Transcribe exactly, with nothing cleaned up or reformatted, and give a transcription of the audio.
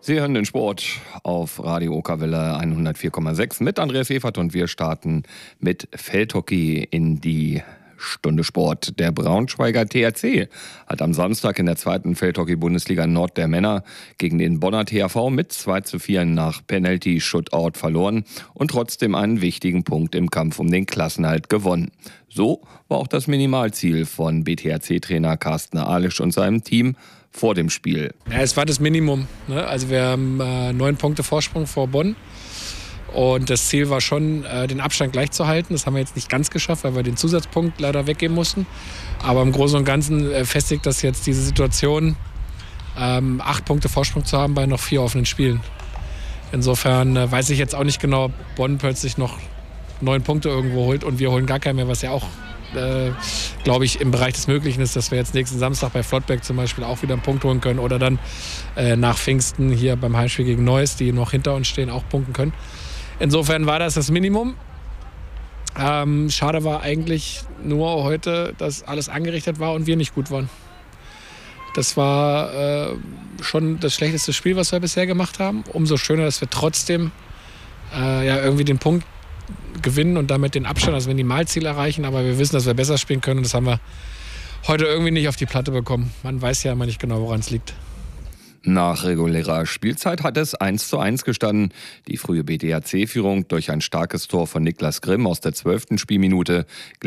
Sie hören den Sport auf Radio Okerwelle hundertvier Komma sechs mit Andreas Evert und wir starten mit Feldhockey in die Stunde Sport. Der Braunschweiger T H C hat am Samstag in der zweiten Feldhockey-Bundesliga Nord der Männer gegen den Bonner T H V mit zwei zu vier nach Penalty-Shootout verloren und trotzdem einen wichtigen Punkt im Kampf um den Klassenerhalt gewonnen. So war auch das Minimalziel von B T H C-Trainer Carsten Alisch und seinem Team vor dem Spiel. Ja, es war das Minimum, ne? Also wir haben äh, neun Punkte Vorsprung vor Bonn. Und das Ziel war schon, äh, den Abstand gleich zu halten. Das haben wir jetzt nicht ganz geschafft, weil wir den Zusatzpunkt leider weggeben mussten. Aber im Großen und Ganzen äh, festigt das jetzt diese Situation, ähm, acht Punkte Vorsprung zu haben bei noch vier offenen Spielen. Insofern äh, weiß ich jetzt auch nicht genau, ob Bonn plötzlich noch neun Punkte irgendwo holt und wir holen gar keinen mehr, was ja auch, äh, glaube ich, im Bereich des Möglichen ist, dass wir jetzt nächsten Samstag bei Flottbeck zum Beispiel auch wieder einen Punkt holen können oder dann äh, nach Pfingsten hier beim Heimspiel gegen Neuss, die noch hinter uns stehen, auch punkten können. Insofern war das das Minimum. Ähm, schade war eigentlich nur heute, dass alles angerichtet war und wir nicht gut waren. Das war äh, schon das schlechteste Spiel, was wir bisher gemacht haben. Umso schöner, dass wir trotzdem äh, ja, irgendwie den Punkt gewinnen und damit den Abstand, also Minimalziel erreichen. Aber wir wissen, dass wir besser spielen können und das haben wir heute irgendwie nicht auf die Platte bekommen. Man weiß ja immer nicht genau, woran es liegt. Nach regulärer Spielzeit hat es eins zu eins gestanden. Die frühe B T H C-Führung durch ein starkes Tor von Niklas Grimm aus der zwölften Spielminute